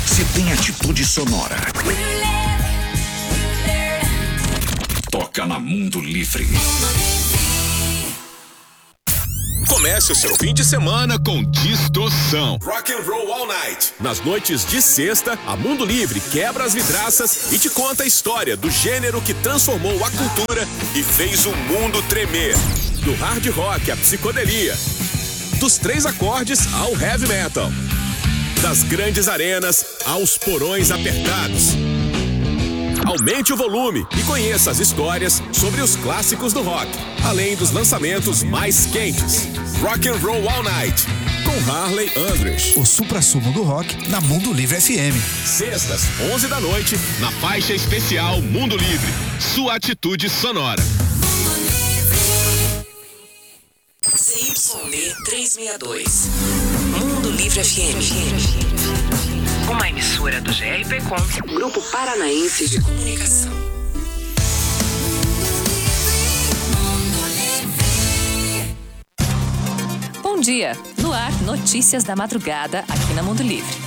se tem atitude sonora. Toca na Mundo Livre. Comece o seu fim de semana com distorção. Rock and Roll All Night. Nas noites de sexta, a Mundo Livre quebra as vidraças e te conta a história do gênero que transformou a cultura e fez o mundo tremer. Do hard rock à psicodelia, dos 3 acordes ao heavy metal, das grandes arenas aos porões apertados. Aumente o volume e conheça as histórias sobre os clássicos do rock, além dos lançamentos mais quentes. Rock and Roll All Night, com Harley Andrews. O suprassumo do rock na Mundo Livre FM. Sextas, 11 da noite, na faixa especial Mundo Livre. Sua atitude sonora. ZYD 362. Mundo Livre FM. Uma emissora do GRPcom, Grupo Paranaense de Comunicação. Bom dia. No ar, notícias da madrugada aqui na Mundo Livre.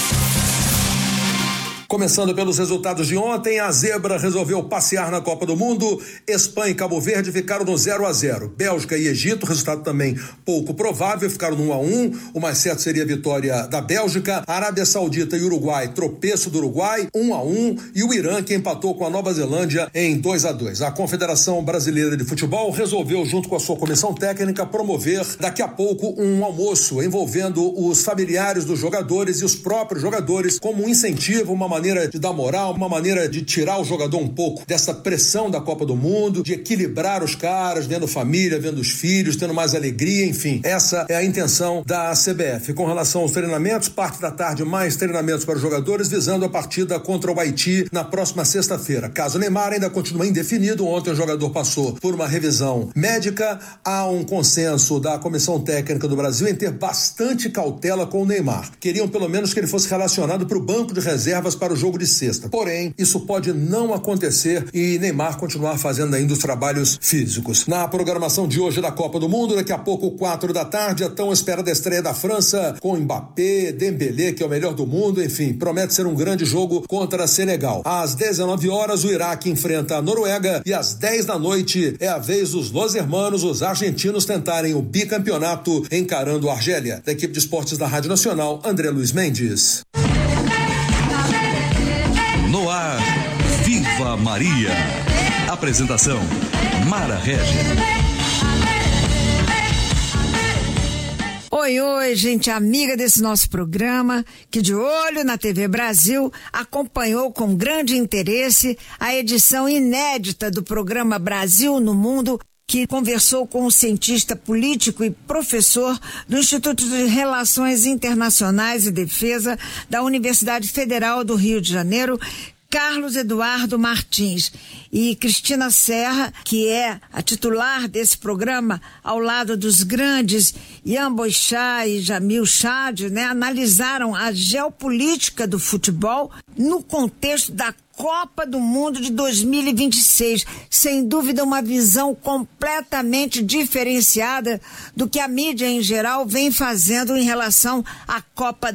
Começando pelos resultados de ontem, a zebra resolveu passear na Copa do Mundo. Espanha e Cabo Verde ficaram no 0-0. Bélgica e Egito, resultado também pouco provável, ficaram no 1-1. O mais certo seria a vitória da Bélgica. Arábia Saudita e Uruguai, tropeço do Uruguai, 1-1. E o Irã, que empatou com a Nova Zelândia em 2-2. A Confederação Brasileira de Futebol resolveu, junto com a sua comissão técnica, promover daqui a pouco um almoço envolvendo os familiares dos jogadores e os próprios jogadores como um incentivo, uma maneira de dar moral, uma maneira de tirar o jogador um pouco dessa pressão da Copa do Mundo, de equilibrar os caras, vendo família, vendo os filhos, tendo mais alegria, enfim. Essa é a intenção da CBF. Com relação aos treinamentos, parte da tarde mais treinamentos para os jogadores, visando a partida contra o Haiti na próxima sexta-feira. Caso Neymar ainda continue indefinido, ontem o jogador passou por uma revisão médica, há um consenso da comissão técnica do Brasil em ter bastante cautela com o Neymar. Queriam pelo menos que ele fosse relacionado para o banco de reservas para o jogo de sexta. Porém, isso pode não acontecer e Neymar continuar fazendo ainda os trabalhos físicos. Na programação de hoje da Copa do Mundo, daqui a pouco 4 da tarde, a tão esperada estreia da França com Mbappé, Dembélé, que é o melhor do mundo, enfim, promete ser um grande jogo contra Senegal. Às 19 horas, o Iraque enfrenta a Noruega e às 10 da noite é a vez dos Los Hermanos, os argentinos, tentarem o bicampeonato encarando a Argélia. Da equipe de esportes da Rádio Nacional, André Luiz Mendes. No ar, Viva Maria. Apresentação, Mara Regis. Oi, gente amiga desse nosso programa, que de olho na TV Brasil acompanhou com grande interesse a edição inédita do programa Brasil no Mundo, que conversou com o cientista político e professor do Instituto de Relações Internacionais e Defesa da Universidade Federal do Rio de Janeiro, Carlos Eduardo Martins, e Cristina Serra, que é a titular desse programa, ao lado dos grandes Ian Boixá e Jamil Chad, analisaram a geopolítica do futebol no contexto da Copa do Mundo de 2026. Sem dúvida, uma visão completamente diferenciada do que a mídia em geral vem fazendo em relação à Copa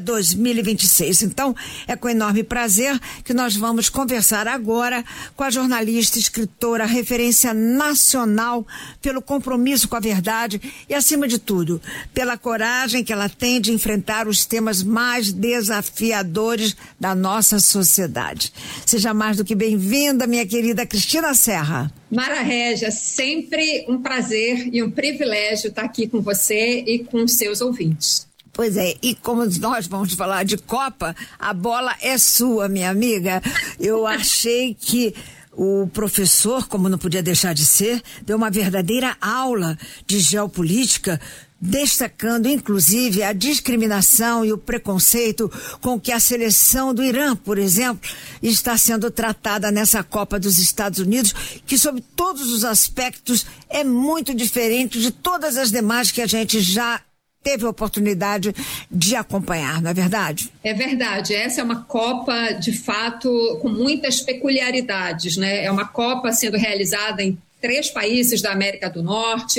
2026. Então, é com enorme prazer que nós vamos conversar agora com a jornalista, escritora, referência nacional pelo compromisso com a verdade e, acima de tudo, pela coragem que ela tem de enfrentar os temas mais desafiadores da nossa sociedade. Seja mais do que bem-vinda, minha querida Cristina Serra. Mara Régia, sempre um prazer e um privilégio estar aqui com você e com os seus ouvintes. Pois é, e como nós vamos falar de Copa, a bola é sua, minha amiga. Eu achei que o professor, como não podia deixar de ser, deu uma verdadeira aula de geopolítica, destacando inclusive a discriminação e o preconceito com que a seleção do Irã, por exemplo, está sendo tratada nessa Copa dos Estados Unidos, que sob todos os aspectos é muito diferente de todas as demais que a gente já teve a oportunidade de acompanhar, não é verdade? É verdade, essa é uma Copa de fato com muitas peculiaridades, né? É uma Copa sendo realizada em 3 países da América do Norte,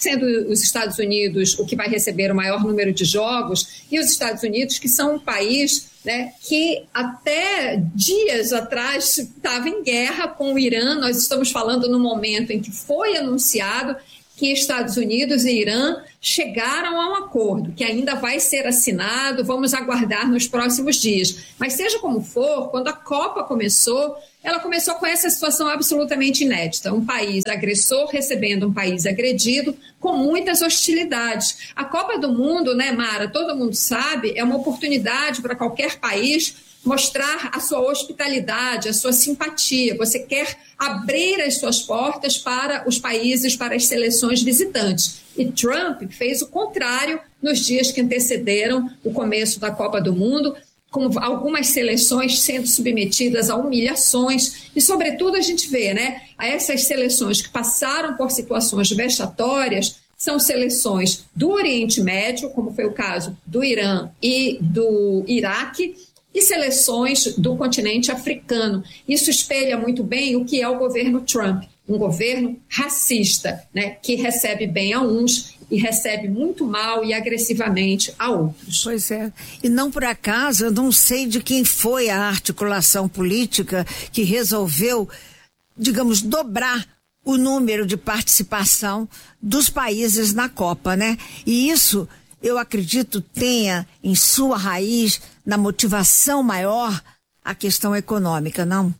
sendo os Estados Unidos o que vai receber o maior número de jogos, e os Estados Unidos, que são um país, né, que até dias atrás estava em guerra com o Irã. Nós estamos falando no momento em que foi anunciado que Estados Unidos e Irã chegaram a um acordo, que ainda vai ser assinado, vamos aguardar nos próximos dias. Mas seja como for, quando a Copa começou, ela começou com essa situação absolutamente inédita. Um país agressor recebendo um país agredido, com muitas hostilidades. A Copa do Mundo, né, Mara, todo mundo sabe, é uma oportunidade para qualquer país mostrar a sua hospitalidade, a sua simpatia. Você quer abrir as suas portas para os países, para as seleções visitantes. E Trump fez o contrário nos dias que antecederam o começo da Copa do Mundo, com algumas seleções sendo submetidas a humilhações. E, sobretudo, a gente vê, né, essas seleções que passaram por situações vexatórias são seleções do Oriente Médio, como foi o caso do Irã e do Iraque, e seleções do continente africano. Isso espelha muito bem o que é o governo Trump, um governo racista, né, que recebe bem a uns e recebe muito mal e agressivamente a outros. Pois é. E não por acaso, eu não sei de quem foi a articulação política que resolveu, digamos, dobrar o número de participação dos países na Copa, né? E isso, eu acredito, tenha em sua raiz, na motivação maior, a questão econômica, não?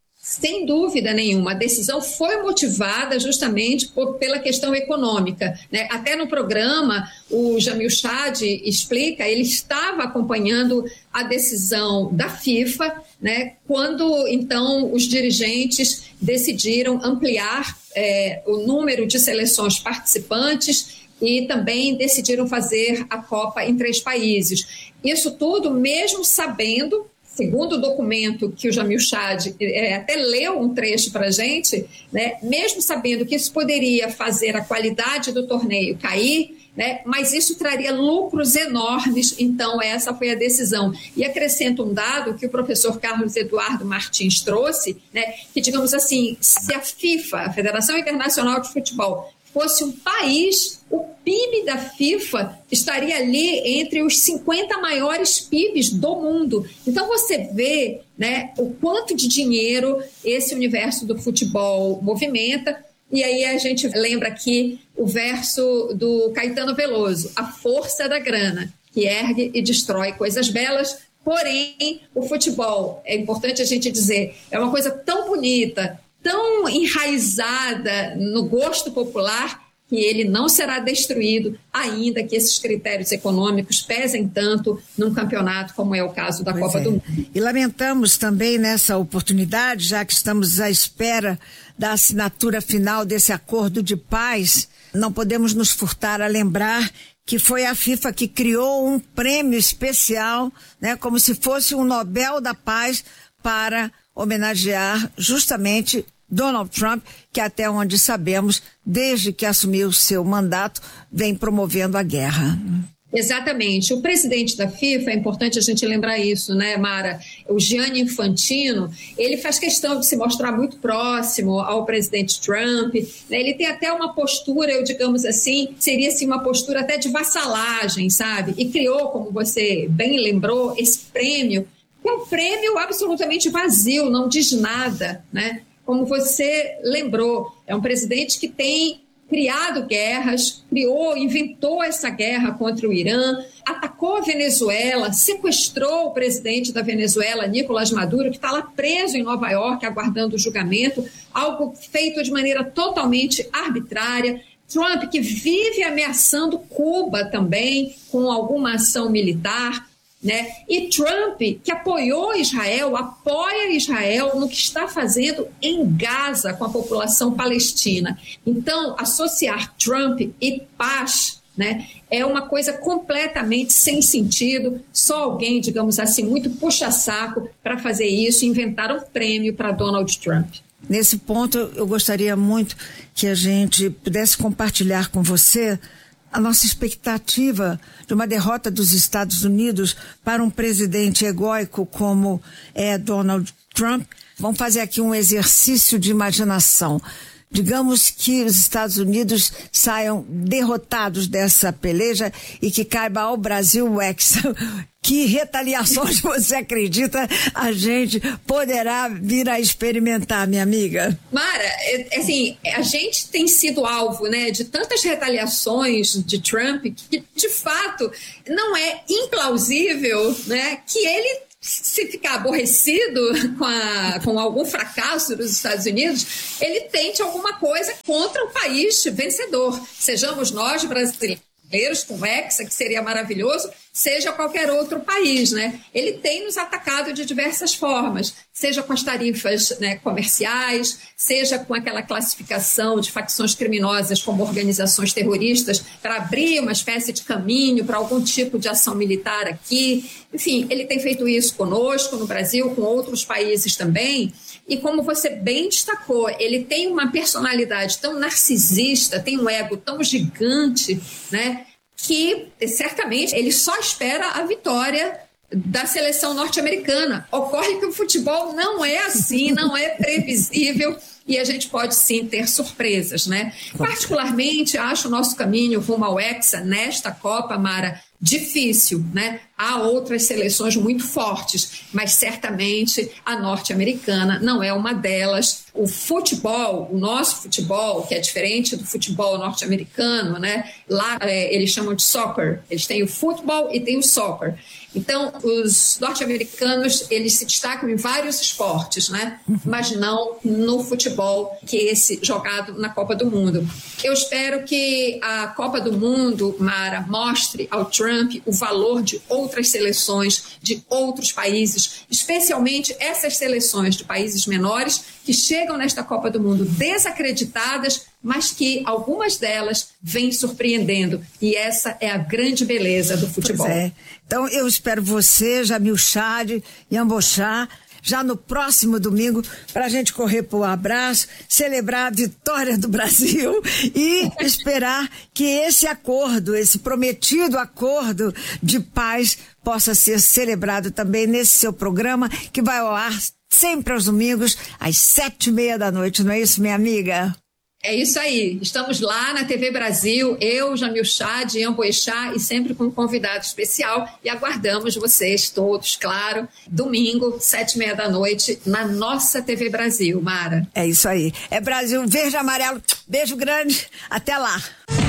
Sem dúvida nenhuma, a decisão foi motivada justamente pela questão econômica, né? Até no programa, o Jamil Chad explica, ele estava acompanhando a decisão da FIFA, né? Quando, então, os dirigentes decidiram ampliar o número de seleções participantes e também decidiram fazer a Copa em 3 países. Isso tudo mesmo sabendo, segundo o documento que o Jamil Chad até leu um trecho para a gente, né, mesmo sabendo que isso poderia fazer a qualidade do torneio cair, né, mas isso traria lucros enormes, então essa foi a decisão. E acrescento um dado que o professor Carlos Eduardo Martins trouxe, né, que, digamos assim, se a FIFA, a Federação Internacional de Futebol, fosse um país, o PIB da FIFA estaria ali entre os 50 maiores PIBs do mundo. Então você vê, né, o quanto de dinheiro esse universo do futebol movimenta. E aí a gente lembra aqui o verso do Caetano Veloso, a força da grana, que ergue e destrói coisas belas. Porém, o futebol, é importante a gente dizer, é uma coisa tão bonita, tão enraizada no gosto popular, que ele não será destruído, ainda que esses critérios econômicos pesem tanto num campeonato como é o caso da Copa do Mundo. E lamentamos também nessa oportunidade, já que estamos à espera da assinatura final desse acordo de paz, não podemos nos furtar a lembrar que foi a FIFA que criou um prêmio especial, né, como se fosse um Nobel da Paz, para homenagear justamente Donald Trump, que até onde sabemos, desde que assumiu seu mandato, vem promovendo a guerra. Exatamente. O presidente da FIFA, é importante a gente lembrar isso, né, Mara? O Gianni Infantino, ele faz questão de se mostrar muito próximo ao presidente Trump, né? Ele tem até uma postura, eu digamos assim, seria assim, uma postura até de vassalagem, sabe? E criou, como você bem lembrou, esse prêmio, que é um prêmio absolutamente vazio, não diz nada, né? Como você lembrou, é um presidente que tem criado guerras, inventou essa guerra contra o Irã, atacou a Venezuela, sequestrou o presidente da Venezuela, Nicolás Maduro, que está lá preso em Nova York, aguardando o julgamento, algo feito de maneira totalmente arbitrária. Trump, que vive ameaçando Cuba também, com alguma ação militar, né? E Trump, que apoia Israel no que está fazendo em Gaza com a população palestina. Então, associar Trump e paz, né, é uma coisa completamente sem sentido. Só alguém, digamos assim, muito puxa-saco para fazer isso e inventar um prêmio para Donald Trump. Nesse ponto, eu gostaria muito que a gente pudesse compartilhar com você a nossa expectativa de uma derrota dos Estados Unidos para um presidente egóico como é Donald Trump. Vamos fazer aqui um exercício de imaginação. digamos que os Estados Unidos saiam derrotados dessa peleja e que caiba ao Brasil o hexa. Que retaliações você acredita a gente poderá vir a experimentar, minha amiga? Mara, assim, a gente tem sido alvo, né, de tantas retaliações de Trump que, de fato, não é implausível, né, que ele, se ficar aborrecido com algum fracasso dos Estados Unidos, ele tente alguma coisa contra o país vencedor. Sejamos nós, brasileiros, com o Hexa, que seria maravilhoso, seja qualquer outro país, né? Ele tem nos atacado de diversas formas, seja com as tarifas, né, comerciais, seja com aquela classificação de facções criminosas como organizações terroristas para abrir uma espécie de caminho para algum tipo de ação militar aqui. Enfim, ele tem feito isso conosco, no Brasil, com outros países também. E como você bem destacou, ele tem uma personalidade tão narcisista, tem um ego tão gigante, né, que certamente ele só espera a vitória da seleção norte-americana. Ocorre que o futebol não é assim, não é previsível e a gente pode sim ter surpresas, né? Particularmente, acho o nosso caminho rumo ao Hexa nesta Copa, Mara, difícil, né? Há outras seleções muito fortes, mas certamente a norte-americana não é uma delas. O futebol, o nosso futebol, que é diferente do futebol norte-americano, né? Lá eles chamam de soccer, eles têm o futebol e tem o soccer. Então, os norte-americanos, eles se destacam em vários esportes, né? Mas não no futebol, que é esse jogado na Copa do Mundo. Eu espero que a Copa do Mundo, Mara, mostre ao Trump o valor de outras seleções, de outros países, especialmente essas seleções de países menores que chegam nesta Copa do Mundo desacreditadas, mas que algumas delas vêm surpreendendo. E essa é a grande beleza do futebol. Pois é. Então eu espero você, Jamil Chad, Yambochá, já no próximo domingo, para a gente correr para o abraço, celebrar a vitória do Brasil e esperar que esse acordo, esse prometido acordo de paz possa ser celebrado também nesse seu programa, que vai ao ar sempre aos domingos, às 7:30 da noite, não é isso, minha amiga? É isso aí, estamos lá na TV Brasil, eu, Jamil Chad, Yamboechá e sempre com um convidado especial e aguardamos vocês todos, claro, domingo, 7:30 da noite, na nossa TV Brasil, Mara. É isso aí, é Brasil verde e amarelo, beijo grande, até lá.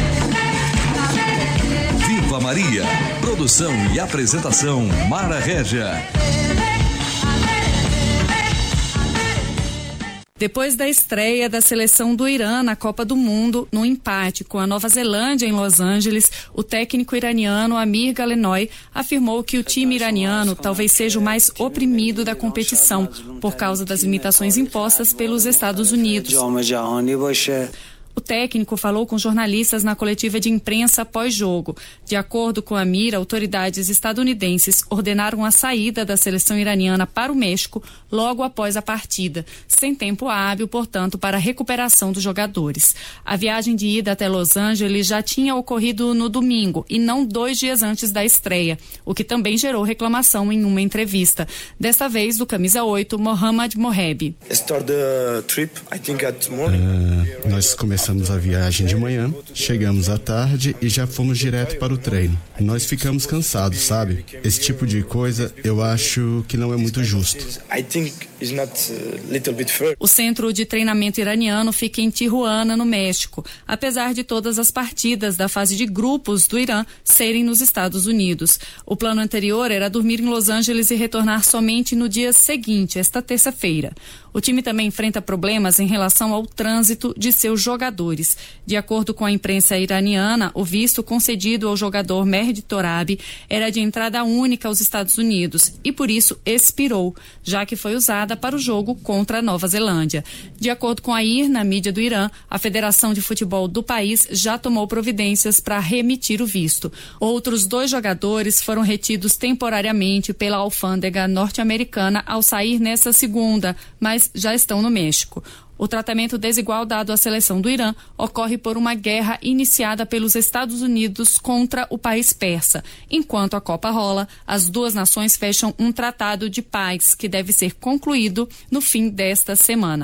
Viva Maria, produção e apresentação Mara Régia. Depois da estreia da seleção do Irã na Copa do Mundo, no empate com a Nova Zelândia em Los Angeles, o técnico iraniano Amir Galenoy afirmou que o time iraniano talvez seja o mais oprimido da competição, por causa das limitações impostas pelos Estados Unidos. O técnico falou com jornalistas na coletiva de imprensa pós-jogo. De acordo com a Amir, autoridades estadunidenses ordenaram a saída da seleção iraniana para o México logo após a partida, sem tempo hábil, portanto, para a recuperação dos jogadores. A viagem de ida até Los Angeles já tinha ocorrido no domingo e não 2 dias antes da estreia, o que também gerou reclamação em uma entrevista. Desta vez, do camisa 8, Mohammad Moheb. Nós começamos a viagem de manhã, chegamos à tarde e já fomos direto para o treino. Nós ficamos cansados, sabe? Esse tipo de coisa eu acho que não é muito justo. O centro de treinamento iraniano fica em Tijuana, no México, apesar de todas as partidas da fase de grupos do Irã serem nos Estados Unidos. O plano anterior era dormir em Los Angeles e retornar somente no dia seguinte, esta terça-feira. O time também enfrenta problemas em relação ao trânsito de seus jogadores. De acordo com a imprensa iraniana, o visto concedido ao jogador Mehdi Torabi era de entrada única aos Estados Unidos e, por isso, expirou, já que foi usada para o jogo contra a Nova Zelândia. De acordo com a IRNA, mídia do Irã, a Federação de Futebol do país já tomou providências para remitir o visto. Outros 2 jogadores foram retidos temporariamente pela alfândega norte-americana ao sair nesta segunda, mas já estão no México. O tratamento desigual dado à seleção do Irã ocorre por uma guerra iniciada pelos Estados Unidos contra o país persa. Enquanto a Copa rola, as 2 nações fecham um tratado de paz que deve ser concluído no fim desta semana.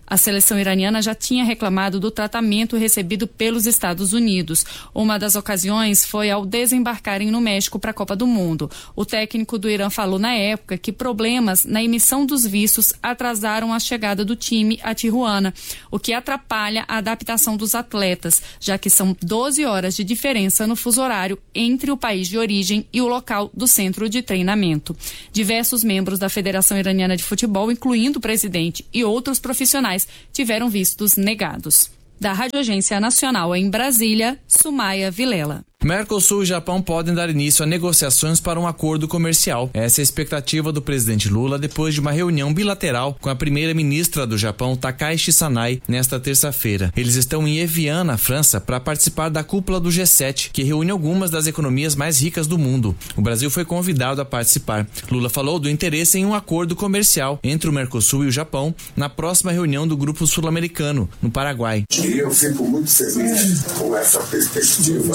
A seleção iraniana já tinha reclamado do tratamento recebido pelos Estados Unidos. Uma das ocasiões foi ao desembarcarem no México para a Copa do Mundo. O técnico do Irã falou na época que problemas na emissão dos vistos atrasaram a chegada do time a Tijuana, o que atrapalha a adaptação dos atletas, já que são 12 horas de diferença no fuso horário entre o país de origem e o local do centro de treinamento. Diversos membros da Federação Iraniana de Futebol, incluindo o presidente e outros profissionais, tiveram vistos negados. Da Rádio Agência Nacional em Brasília, Sumaia Vilela. Mercosul e Japão podem dar início a negociações para um acordo comercial. Essa é a expectativa do presidente Lula depois de uma reunião bilateral com a primeira-ministra do Japão, Takaichi Sanai, nesta terça-feira. Eles estão em Evian, na França, para participar da cúpula do G7, que reúne algumas das economias mais ricas do mundo. O Brasil foi convidado a participar. Lula falou do interesse em um acordo comercial entre o Mercosul e o Japão na próxima reunião do Grupo Sul-Americano, no Paraguai. E eu fico muito feliz com essa perspectiva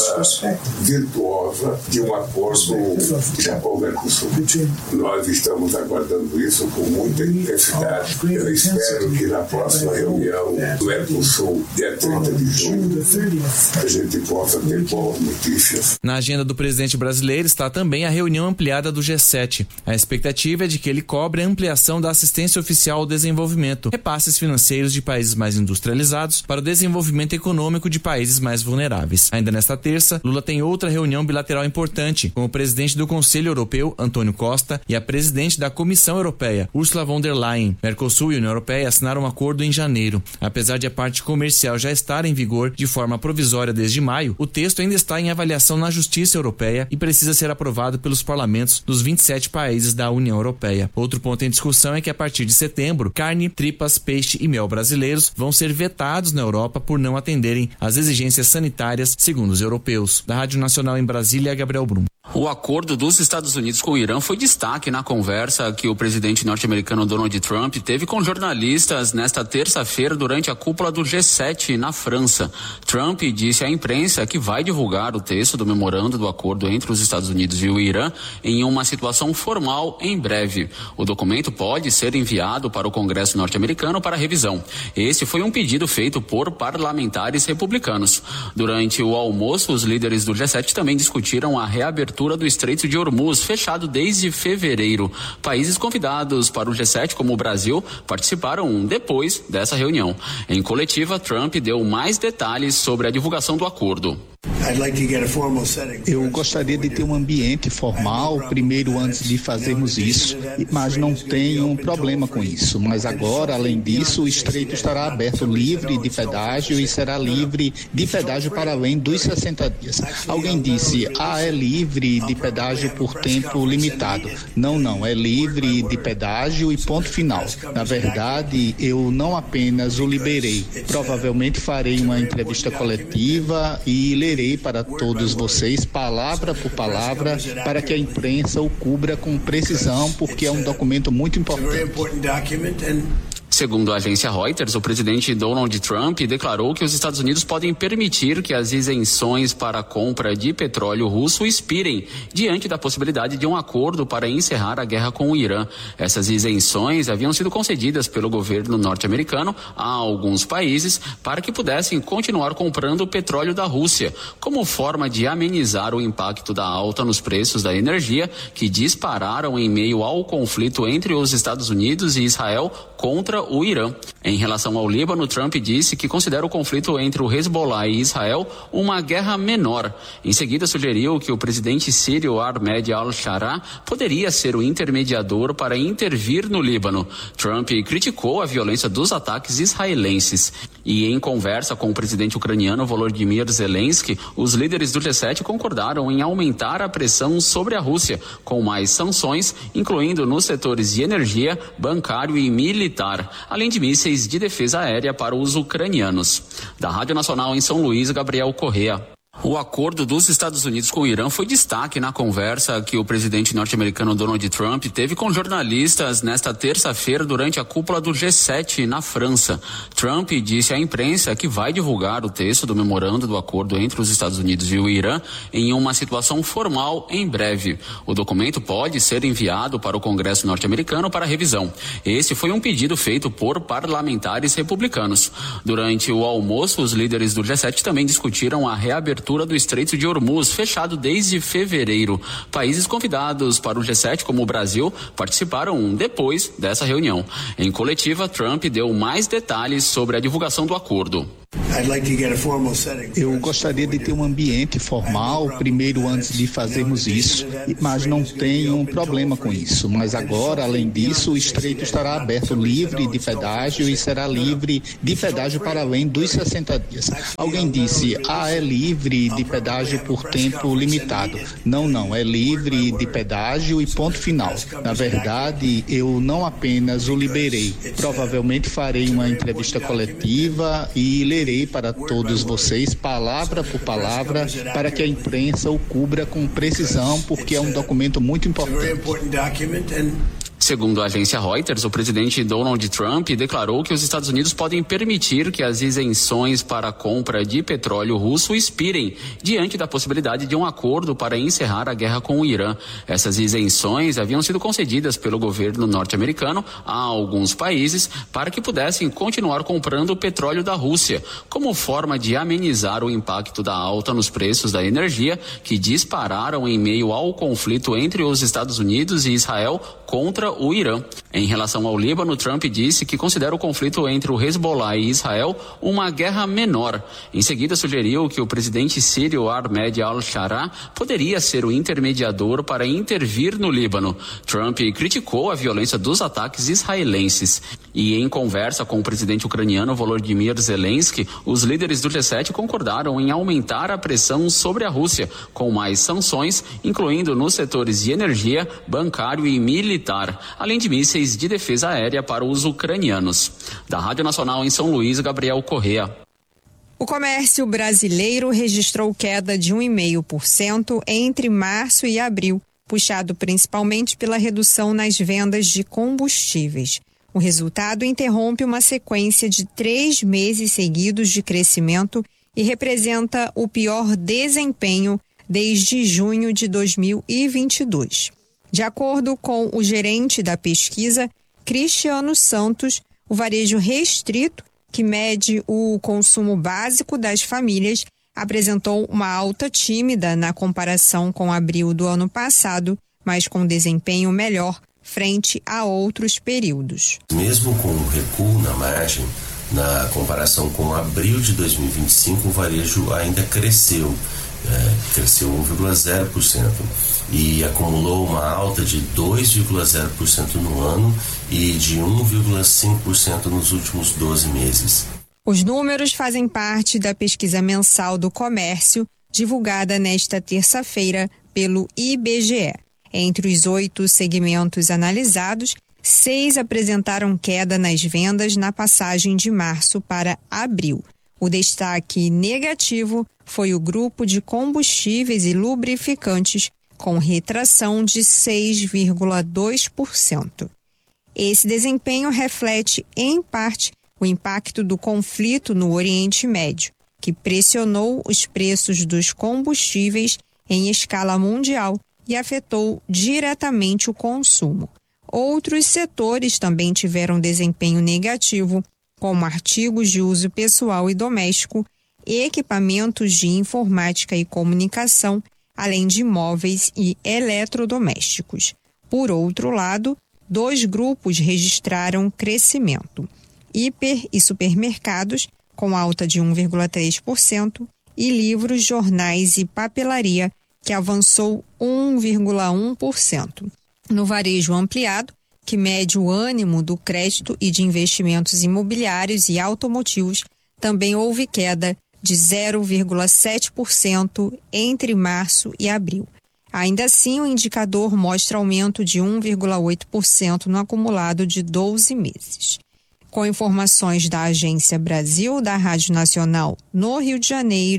virtuosa de um acordo Japão-Mercosul. Nós estamos aguardando isso com muita intensidade. Eu espero que na próxima reunião do Mercosul, dia 30 de junho, a gente possa ter boas notícias. Na agenda do presidente brasileiro está também a reunião ampliada do G7. A expectativa é de que ele cobre a ampliação da assistência oficial ao desenvolvimento, repasses financeiros de países mais industrializados para o desenvolvimento econômico de países mais vulneráveis. Ainda nesta terça, Lula tem outra reunião bilateral importante com o presidente do Conselho Europeu, Antônio Costa, e a presidente da Comissão Europeia, Ursula von der Leyen. Mercosul e União Europeia assinaram um acordo em janeiro. Apesar de a parte comercial já estar em vigor de forma provisória desde maio, o texto ainda está em avaliação na Justiça Europeia e precisa ser aprovado pelos parlamentos dos 27 países da União Europeia. Outro ponto em discussão é que a partir de setembro, carne, tripas, peixe e mel brasileiros vão ser vetados na Europa por não atenderem às exigências sanitárias, segundo os europeus. Da Rádio Nacional em Brasília, Gabriel Brum. O acordo dos Estados Unidos com o Irã foi destaque na conversa que o presidente norte-americano Donald Trump teve com jornalistas nesta terça-feira durante a cúpula do G7 na França. Trump disse à imprensa que vai divulgar o texto do memorando do acordo entre os Estados Unidos e o Irã em uma situação formal em breve. O documento pode ser enviado para o Congresso norte-americano para revisão. Esse foi um pedido feito por parlamentares republicanos. Durante o almoço, os líderes do G7 também discutiram a reabertura do Estreito de Hormuz, fechado desde fevereiro. Países convidados para o G7, como o Brasil, participaram depois dessa reunião. Em coletiva, Trump deu mais detalhes sobre a divulgação do acordo. Eu gostaria de ter um ambiente formal primeiro antes de fazermos isso, mas não tenho um problema com isso. Mas agora, além disso, o estreito estará aberto livre de pedágio e será livre de pedágio para além dos 60 dias. Alguém disse, é livre de pedágio por tempo limitado. Não, é livre de pedágio e ponto final. Na verdade, eu não apenas o liberei. Provavelmente farei uma entrevista coletiva e lerei para todos vocês, palavra por palavra, para que a imprensa o cubra com precisão, porque é um documento muito importante. Segundo a agência Reuters, o presidente Donald Trump declarou que os Estados Unidos podem permitir que as isenções para a compra de petróleo russo expirem diante da possibilidade de um acordo para encerrar a guerra com o Irã. Essas isenções haviam sido concedidas pelo governo norte-americano a alguns países para que pudessem continuar comprando o petróleo da Rússia, como forma de amenizar o impacto da alta nos preços da energia que dispararam em meio ao conflito entre os Estados Unidos e Israel contra o Irã. Em relação ao Líbano, Trump disse que considera o conflito entre o Hezbollah e Israel uma guerra menor. Em seguida, sugeriu que o presidente sírio Ahmed al-Shara poderia ser o intermediador para intervir no Líbano. Trump criticou a violência dos ataques israelenses. E em conversa com o presidente ucraniano Volodymyr Zelensky, os líderes do G7 concordaram em aumentar a pressão sobre a Rússia, com mais sanções, incluindo nos setores de energia, bancário e militar, além de mísseis de defesa aérea para os ucranianos. Da Rádio Nacional em São Luís, Gabriel Correa. O acordo dos Estados Unidos com o Irã foi destaque na conversa que o presidente norte-americano Donald Trump teve com jornalistas nesta terça-feira durante a cúpula do G7 na França. Trump disse à imprensa que vai divulgar o texto do memorando do acordo entre os Estados Unidos e o Irã em uma situação formal em breve. O documento pode ser enviado para o Congresso norte-americano para revisão. Esse foi um pedido feito por parlamentares republicanos. Durante o almoço, os líderes do G7 também discutiram a reabertura do Estreito de Hormuz, fechado desde fevereiro. Países convidados para o G7, como o Brasil, participaram depois dessa reunião. Em coletiva, Trump deu mais detalhes sobre a divulgação do acordo. Eu gostaria de ter um ambiente formal primeiro antes de fazermos isso, mas não tenho problema com isso. Mas agora, além disso, o Estreito estará aberto livre de pedágio e será livre de pedágio para além dos 60 dias. Alguém disse, é livre de pedágio por tempo limitado. Não, é livre de pedágio e ponto final. Na verdade, eu não apenas o liberei. Provavelmente farei uma entrevista coletiva e lerei para todos vocês, palavra por palavra, para que a imprensa o cubra com precisão, porque é um documento muito importante. Segundo a agência Reuters, o presidente Donald Trump declarou que os Estados Unidos podem permitir que as isenções para a compra de petróleo russo expirem, diante da possibilidade de um acordo para encerrar a guerra com o Irã. Essas isenções haviam sido concedidas pelo governo norte-americano a alguns países para que pudessem continuar comprando o petróleo da Rússia, como forma de amenizar o impacto da alta nos preços da energia, que dispararam em meio ao conflito entre os Estados Unidos e Israel contra o Irã. Em relação ao Líbano, Trump disse que considera o conflito entre o Hezbollah e Israel uma guerra menor. Em seguida, sugeriu que o presidente sírio Ahmed al-Shara poderia ser o intermediador para intervir no Líbano. Trump criticou a violência dos ataques israelenses. E em conversa com o presidente ucraniano Volodymyr Zelensky, os líderes do G7 concordaram em aumentar a pressão sobre a Rússia, com mais sanções, incluindo nos setores de energia, bancário e militar, além de mísseis de defesa aérea para os ucranianos. Da Rádio Nacional em São Luís, Gabriel Correa. O comércio brasileiro registrou queda de 1,5% entre março e abril, puxado principalmente pela redução nas vendas de combustíveis. O resultado interrompe uma sequência de 3 meses seguidos de crescimento e representa o pior desempenho desde junho de 2022. De acordo com o gerente da pesquisa, Cristiano Santos, o varejo restrito, que mede o consumo básico das famílias, apresentou uma alta tímida na comparação com abril do ano passado, mas com desempenho melhor frente a outros períodos. Mesmo com o recuo na margem, na comparação com abril de 2025, o varejo ainda cresceu 1,0% e acumulou uma alta de 2,0% no ano e de 1,5% nos últimos 12 meses. Os números fazem parte da pesquisa mensal do comércio, divulgada nesta terça-feira pelo IBGE. Entre os 8 segmentos analisados, 6 apresentaram queda nas vendas na passagem de março para abril. O destaque negativo foi o grupo de combustíveis e lubrificantes, com retração de 6,2%. Esse desempenho reflete, em parte, o impacto do conflito no Oriente Médio, que pressionou os preços dos combustíveis em escala mundial e afetou diretamente o consumo. Outros setores também tiveram desempenho negativo, como artigos de uso pessoal e doméstico, equipamentos de informática e comunicação, além de móveis e eletrodomésticos. Por outro lado, 2 grupos registraram crescimento: hiper e supermercados, com alta de 1,3%, e livros, jornais e papelaria, que avançou 1,1%. No varejo ampliado, que mede o ânimo do crédito e de investimentos imobiliários e automotivos, também houve queda de 0,7% entre março e abril. Ainda assim, o indicador mostra aumento de 1,8% no acumulado de 12 meses. Com informações da Agência Brasil da Rádio Nacional no Rio de Janeiro,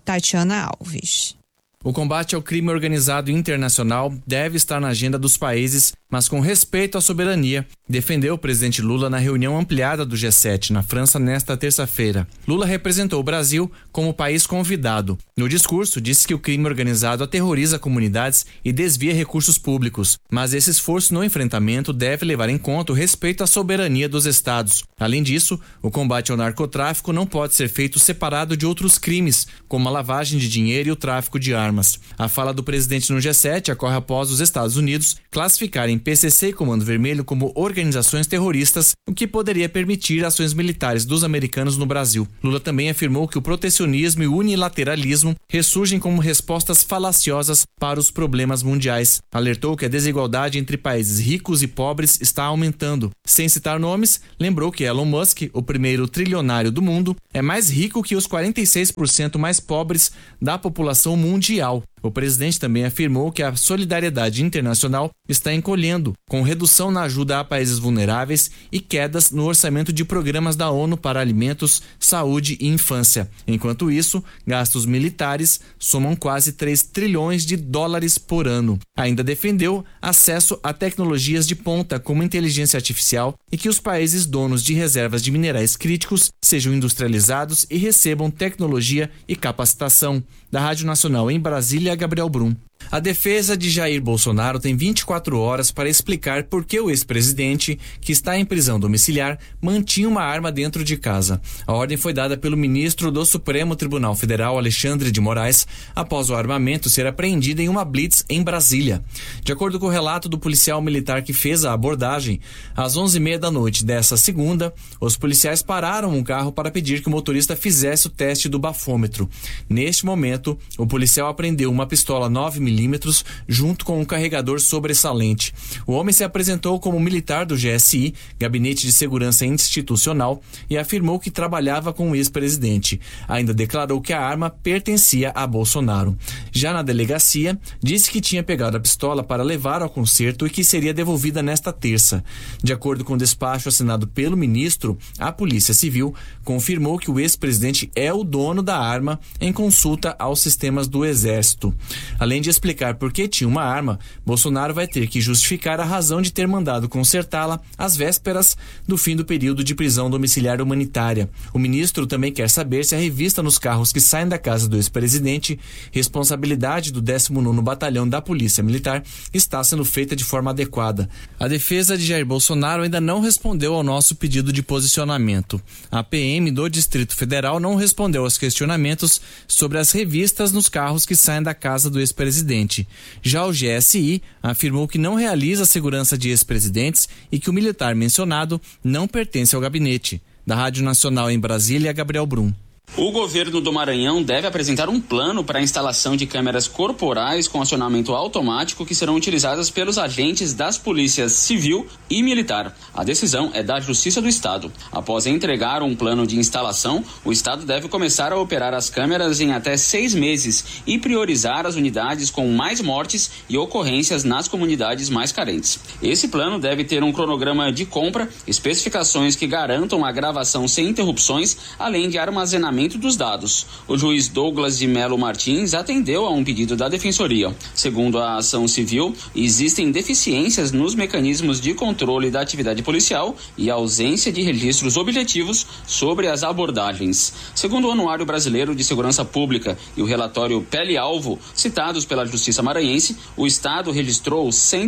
Tatiana Alves. O combate ao crime organizado internacional deve estar na agenda dos países, mas com respeito à soberania, defendeu o presidente Lula na reunião ampliada do G7 na França nesta terça-feira. Lula representou o Brasil como país convidado. No discurso, disse que o crime organizado aterroriza comunidades e desvia recursos públicos, mas esse esforço no enfrentamento deve levar em conta o respeito à soberania dos estados. Além disso, o combate ao narcotráfico não pode ser feito separado de outros crimes, como a lavagem de dinheiro e o tráfico de armas. A fala do presidente no G7 ocorre após os Estados Unidos classificarem PCC e Comando Vermelho como organizações terroristas, o que poderia permitir ações militares dos americanos no Brasil. Lula também afirmou que o protecionismo e o unilateralismo ressurgem como respostas falaciosas para os problemas mundiais. Alertou que a desigualdade entre países ricos e pobres está aumentando. Sem citar nomes, lembrou que Elon Musk, o primeiro trilionário do mundo, é mais rico que os 46% mais pobres da população mundial. O presidente também afirmou que a solidariedade internacional está encolhendo, com redução na ajuda a países vulneráveis e quedas no orçamento de programas da ONU para alimentos, saúde e infância. Enquanto isso, gastos militares somam quase 3 trilhões de dólares por ano. Ainda defendeu acesso a tecnologias de ponta como inteligência artificial e que os países donos de reservas de minerais críticos sejam industrializados e recebam tecnologia e capacitação. Da Rádio Nacional em Brasília, Gabriel Brum. A defesa de Jair Bolsonaro tem 24 horas para explicar por que o ex-presidente, que está em prisão domiciliar, mantinha uma arma dentro de casa. A ordem foi dada pelo ministro do Supremo Tribunal Federal, Alexandre de Moraes, após o armamento ser apreendido em uma blitz em Brasília. De acordo com o relato do policial militar que fez a abordagem, às 11h30 da noite dessa segunda, os policiais pararam um carro para pedir que o motorista fizesse o teste do bafômetro. Neste momento, o policial apreendeu uma pistola 9mm junto com um carregador sobressalente. O homem se apresentou como militar do GSI, Gabinete de Segurança Institucional, e afirmou que trabalhava com o ex-presidente. Ainda declarou que a arma pertencia a Bolsonaro. Já na delegacia, disse que tinha pegado a pistola para levar ao concerto e que seria devolvida nesta terça. De acordo com o despacho assinado pelo ministro, a Polícia Civil confirmou que o ex-presidente é o dono da arma em consulta aos sistemas do Exército. Além de explicar por que tinha uma arma, Bolsonaro vai ter que justificar a razão de ter mandado consertá-la às vésperas do fim do período de prisão domiciliar humanitária. O ministro também quer saber se a revista nos carros que saem da casa do ex-presidente, responsabilidade do 19º Batalhão da Polícia Militar, está sendo feita de forma adequada. A defesa de Jair Bolsonaro ainda não respondeu ao nosso pedido de posicionamento. A PM do Distrito Federal não respondeu aos questionamentos sobre as revistas nos carros que saem da casa do ex-presidente. Já o GSI afirmou que não realiza a segurança de ex-presidentes e que o militar mencionado não pertence ao gabinete. Da Rádio Nacional em Brasília, Gabriel Brum. O governo do Maranhão deve apresentar um plano para a instalação de câmeras corporais com acionamento automático que serão utilizadas pelos agentes das polícias civil e militar. A decisão é da Justiça do Estado. Após entregar um plano de instalação, o Estado deve começar a operar as câmeras em até 6 meses e priorizar as unidades com mais mortes e ocorrências nas comunidades mais carentes. Esse plano deve ter um cronograma de compra, especificações que garantam a gravação sem interrupções, além de armazenamento dos dados. O juiz Douglas de Melo Martins atendeu a um pedido da Defensoria. Segundo a ação civil, existem deficiências nos mecanismos de controle da atividade policial e ausência de registros objetivos sobre as abordagens. Segundo o Anuário Brasileiro de Segurança Pública e o relatório Pele-Alvo, citados pela Justiça Maranhense, o Estado registrou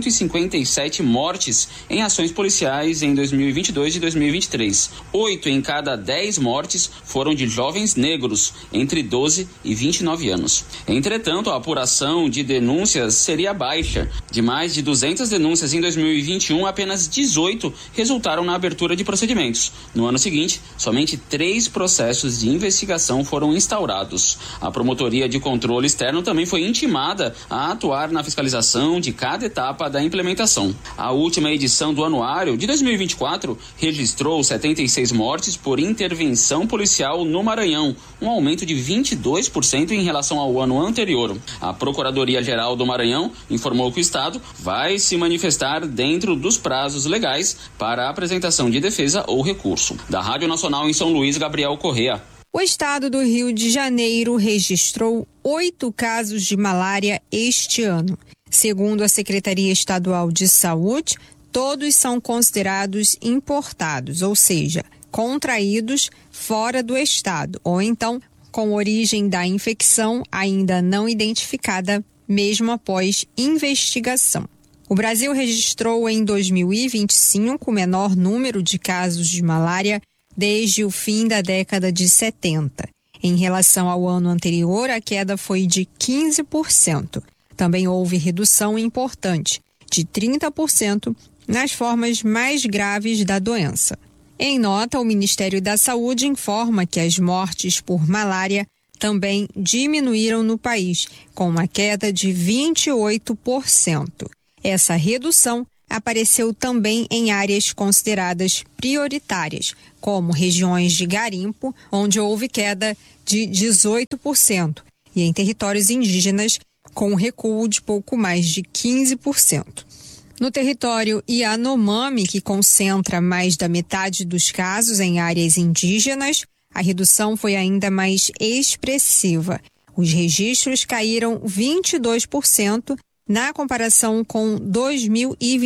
157 mortes em ações policiais em 2022 e 2023. 8 em cada 10 mortes foram de jovens negros entre 12 e 29 anos. Entretanto, a apuração de denúncias seria baixa. De mais de 200 denúncias em 2021, apenas 18 resultaram na abertura de procedimentos. No ano seguinte, somente 3 processos de investigação foram instaurados. A Promotoria de Controle Externo também foi intimada a atuar na fiscalização de cada etapa da implementação. A última edição do anuário, de 2024, registrou 76 mortes por intervenção policial no Maranhão, um aumento de 22% em relação ao ano anterior. A Procuradoria-Geral do Maranhão informou que o Estado vai se manifestar dentro dos prazos legais para a apresentação de defesa ou recurso. Da Rádio Nacional em São Luís, Gabriel Correa. O estado do Rio de Janeiro registrou 8 casos de malária este ano. Segundo a Secretaria Estadual de Saúde, todos são considerados importados, ou seja, contraídos fora do estado, ou então com origem da infecção ainda não identificada, mesmo após investigação. O Brasil registrou em 2025 o menor número de casos de malária desde o fim da década de 70. Em relação ao ano anterior, a queda foi de 15%. Também houve redução importante, de 30%, nas formas mais graves da doença. Em nota, o Ministério da Saúde informa que as mortes por malária também diminuíram no país, com uma queda de 28%. Essa redução apareceu também em áreas consideradas prioritárias, como regiões de garimpo, onde houve queda de 18%, e em territórios indígenas, com um recuo de pouco mais de 15%. No território Yanomami, que concentra mais da metade dos casos em áreas indígenas, a redução foi ainda mais expressiva. Os registros caíram 22% na comparação com 2020.